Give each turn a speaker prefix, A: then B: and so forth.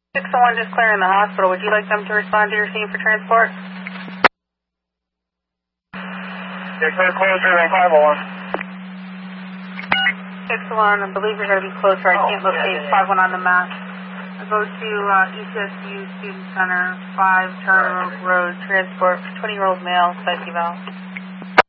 A: 601 just clearing the hospital. Would you like them to respond to your scene for transport?
B: They're closer than 501.
A: 601, I believe you're going to be closer. I can't locate 51 on the map. I'll go to ECSU Student Center, 5 Turner Road, transport, 20-year-old male, psych eval.